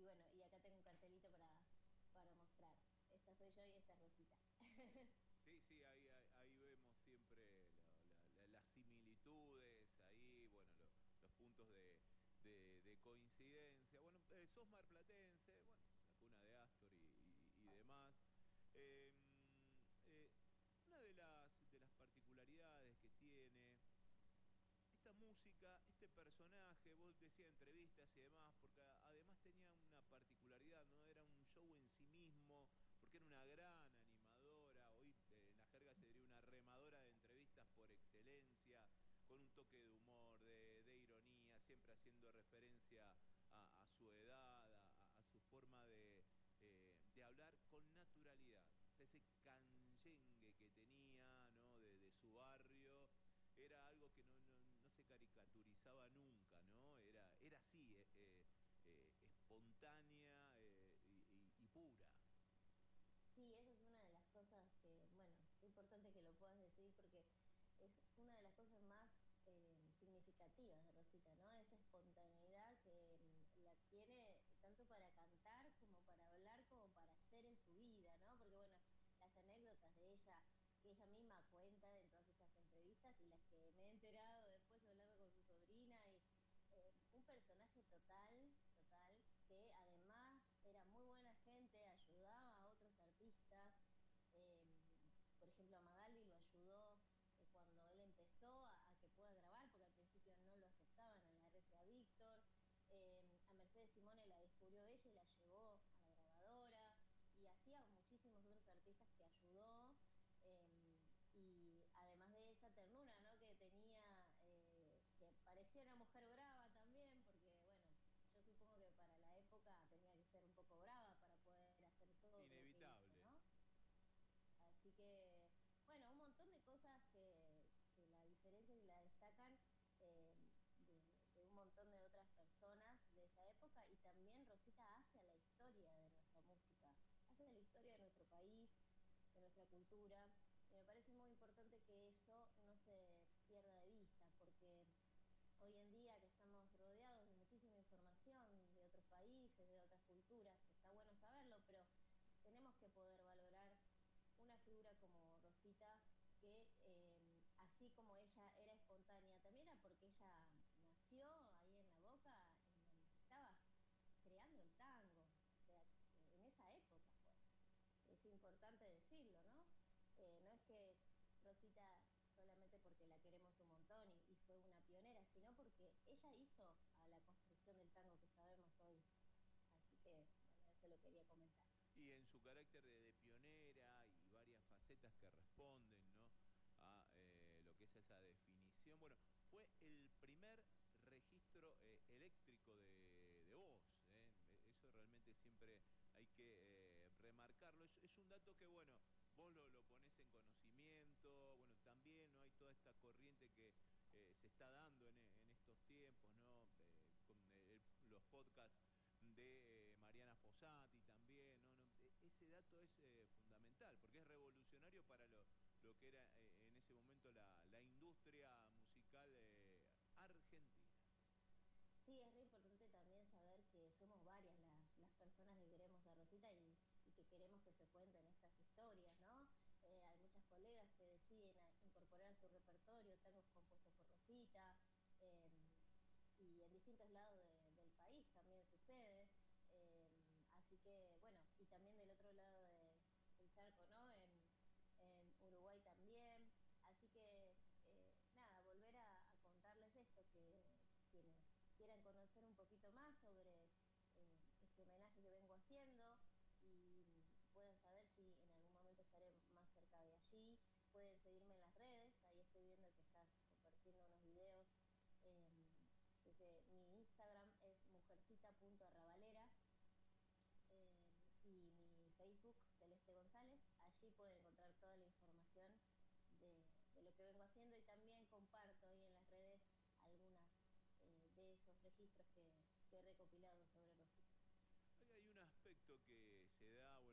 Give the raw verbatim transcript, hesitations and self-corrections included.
y bueno, y acá tengo un cartelito para, para mostrar. Esta soy yo y esta es Rosita. Sí, sí, ahí, ahí, ahí vemos siempre la- la- la- las similitudes, ahí, bueno, lo- los puntos de, de- de coincidencia. Bueno, eh, sos marplatense, bueno, la cuna de Astor y, y- y demás. Em, eh, una de las, de las particularidades que tiene esta música, este personaje, vos decías entrevistas y demás, porque a- además tenía una particularidad, ¿no? Era un show en sí mismo, porque era una gran animadora, hoy eh, en la jerga se diría una remadora de entrevistas por excelencia, con un toque de humor, de, de ironía, siempre haciendo referencia a, a su edad, a, a su forma de, eh, de hablar con naturalidad. O sea, ese canyengue que tenía, ¿no? de de su barrio era algo que no, no, no se caricaturizaba nunca, ¿no? Era, era así, eh, eh, eh, espontánea eh, y, y- y pura. Sí, esa es una de las cosas que, bueno, es importante que lo puedas decir porque es una de las cosas más eh, significativas de Rosita, ¿no? Esa espontaneidad que mm, la tiene tanto para cantar como para hablar, como para hacer en su vida, ¿no? Porque, bueno, las anécdotas de ella, que ella misma cuenta en todas estas entrevistas y las que me he enterado después hablando con su sobrina y eh, un personaje total, total, que además era muy buena gente, ayudaba a otros artistas. eh, por ejemplo, a Magaldi lo ayudó eh, cuando él empezó a, a, que pueda grabar, porque al principio no lo aceptaban en la R C A Víctor. Eh, a Mercedes Simone la descubrió ella y la llevó a la grabadora, y así a muchísimos otros artistas que ayudó. Eh, y además de esa ternura, ¿no? Que tenía, eh, que parecía una mujer brava también, porque bueno, yo supongo que para la época tenía que ser un poco brava para poder hacer todo lo que hizo, Inevitable. ¿no? Así que, bueno, un montón de cosas que, que la diferencian y la destacan eh, de, de, un montón de otras personas de esa época, y también Rosita hace a la historia de nuestra música, hace a la historia de nuestro país, de nuestra cultura, y me parece muy importante que eso no se pierda de vista, porque hoy en día que estamos rodeados de muchísima información de otros países, de otras culturas, que está bueno saberlo, pero tenemos que poder valorar una figura como Rosita, que eh, así como ella era espontánea, también era porque ella nació ahí en La Boca, en donde se estaba creando el tango, o sea, en esa época fue. Es importante decirlo, ¿no? Eh, no es que Rosita solamente porque la queremos un montón y, y fue una pionera, sino porque ella hizo a la construcción del tango que sabemos hoy. Así que, bueno, eso lo quería comentar. Y en su carácter de, de pionera y varias facetas que responden, ¿no? a eh, lo que es esa definición. Bueno, fue el primer registro eh, eléctrico de, de voz. ¿eh? E- Eso realmente siempre hay que eh, remarcarlo. Es, es un dato que, bueno, vos lo, lo ponés en conocimiento. Bueno, también no hay toda esta corriente que eh, se está dando en, en estos tiempos, ¿no? Eh, con el- los podcasts de eh, Mariana Fossati también, ¿no? No, e- ese dato es eh, fundamental, porque es revolucionario para lo, lo que era eh, en ese momento la, la industria musical eh, argentina. Sí, es re importante también saber que somos varias la, las personas que queremos a Rosita y, y, que queremos que se cuenten estas historias, ¿no? Eh, hay muchas colegas que deciden a incorporar a su repertorio tangos compuestos por Rosita, eh, y en distintos lados de, del país también sucede. Eh, así que, bueno, y también del otro lado de, del charco, ¿no? En, en Uruguay también. Así que, eh, nada, volver a, a contarles esto, que quienes quieran conocer un poquito más sobre eh, este homenaje que vengo haciendo y puedan saber si en algún momento estaré más cerca de allí, pueden seguirme en las redes. Ahí estoy viendo que estás compartiendo unos videos. Eh, desde mi Instagram es mujercita.arrabalera, eh, y mi Facebook, Celeste González. Allí pueden encontrar toda la información de, de lo que vengo haciendo, y también comparto ahí en las redes algunas eh, de esos registros que, que he recopilado sobre Rosita. Hay hay un aspecto que se da, bueno,